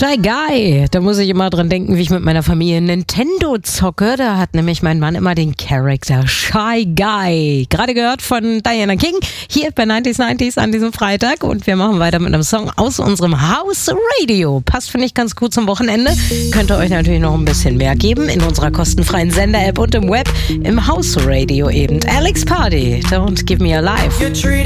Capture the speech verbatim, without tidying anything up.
Shy Guy, da muss ich immer dran denken, wie ich mit meiner Familie Nintendo zocke. Da hat nämlich mein Mann immer den Charakter Shy Guy. Gerade gehört von Diana King, hier bei neunzig neunzig an diesem Freitag. Und wir machen weiter mit einem Song aus unserem House Radio. Passt, finde ich, ganz gut zum Wochenende. Könnt ihr euch natürlich noch ein bisschen mehr geben in unserer kostenfreien Sender-App und im Web, im House Radio eben. Alex Party, Don't Give Me a Life.